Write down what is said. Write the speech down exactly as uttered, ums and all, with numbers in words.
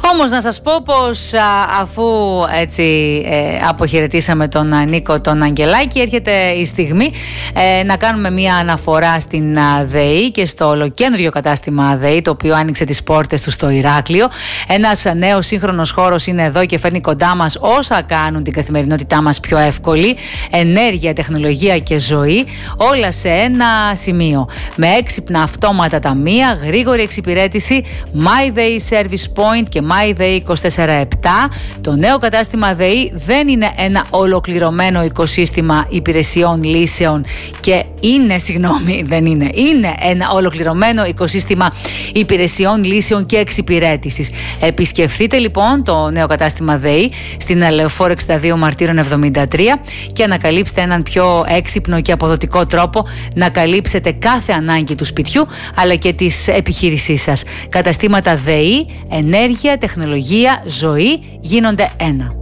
Όμως να σας πω πως α, αφού έτσι ε, αποχαιρετήσαμε τον α, Νίκο τον Αγγελάκη, έρχεται η στιγμή ε, να κάνουμε μια αναφορά στην α, ΔΕΗ και στο ολοκέντριο κατάστημα ΔΕΗ, το οποίο άνοιξε τις πόρτες του στο Ηράκλειο. Ένας α, νέος σύγχρονος χώρος είναι εδώ και φέρνει κοντά μας όσα κάνουν την καθημερινότητά μας πιο εύκολη: ενέργεια, τεχνολογία και ζωή, όλα σε ένα σημείο. Με έξυπνα αυτόματα ταμεία, γρήγορη εξυπηρέτηση, MyDay Service Point και MyDay είκοσι τέσσερα επτά. Το νέο κατάστημα ΔΕΗ δεν είναι ένα ολοκληρωμένο οικοσύστημα υπηρεσιών, λύσεων και είναι, συγγνώμη, δεν είναι, είναι ένα ολοκληρωμένο οικοσύστημα υπηρεσιών, λύσεων και εξυπηρέτησης. Επισκεφθείτε λοιπόν το νέο κατάστημα ΔΕΗ στην Λεωφόρο εξήντα δύο Μαρτύρων εβδομήντα τρία και ανακαλύψτε έναν πιο έξυπνο και αποδοτικό τρόπο να καλύψετε κάθε ανάγκη του σπιτιού αλλά και της επιχείρησής σας. Καταστήματα ΔΕΗ, ενέργεια, τεχνολογία, ζωή γίνονται ένα.